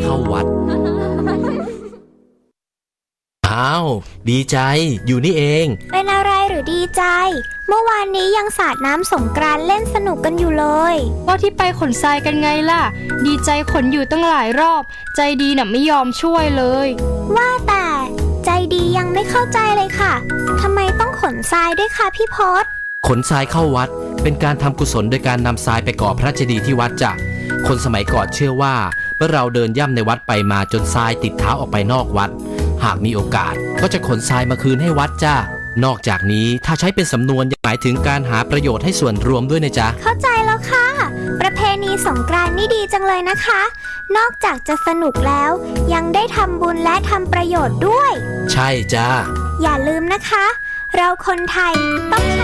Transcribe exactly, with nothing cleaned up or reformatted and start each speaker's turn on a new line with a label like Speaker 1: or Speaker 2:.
Speaker 1: เข้าวัดอ้าวดีใจอยู่นี่เอง
Speaker 2: เป็นอะไรหรือดีใจเมื่อวานนี้ยังสาดน้ำสงกรานต์เล่นสนุกกันอยู่เลย
Speaker 3: ก็ที่ไปขนทรายกันไงล่ะดีใจขนอยู่ตั้งหลายรอบใจดีน่ะไม่ยอมช่วยเลย
Speaker 2: ว่าแต่ใจดียังไม่เข้าใจเลยค่ะทำไมต้องขนทรายด้วยคะพี่พศ
Speaker 1: ขนทรายเข้าวัดเป็นการทำกุศลโดยการนำทรายไปก่อพระเจดีย์ที่วัดจ้ะคนสมัยก่อนเชื่อว่าเมื่อเราเดินย่ำในวัดไปมาจนทรายติดเท้าออกไปนอกวัดหากมีโอกาสก็จะขนทรายมาคืนให้วัดจ้านอกจากนี้ถ้าใช้เป็นสำนวนยังหมายถึงการหาประโยชน์ให้ส่วนรวมด้วยนะจ๊ะ
Speaker 2: เข้าใจแล้วค่ะประเพณีสงกรานต์นี่ดีจังเลยนะคะนอกจากจะสนุกแล้วยังได้ทำบุญและทำประโยชน์ด้วย
Speaker 1: ใช่จ้า
Speaker 2: อย่าลืมนะคะเราคนไทยต้องใช้